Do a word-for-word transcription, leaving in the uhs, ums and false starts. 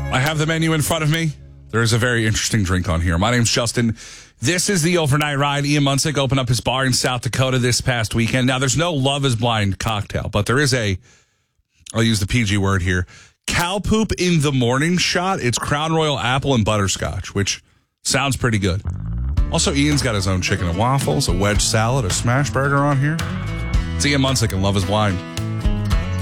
I have the menu in front of me. There is a very interesting drink on here. My name's Justin. This is the Overnight Ride. Ian Munsick opened up his bar in South Dakota this past weekend. Now, there's no Love is Blind cocktail, but there is a, I'll use the P G word here, cow poop in the morning shot. It's Crown Royal apple and butterscotch, which sounds pretty good. Also, Ian's got his own chicken and waffles, a wedge salad, a smash burger on here. It's Ian Munsick and Love is Blind.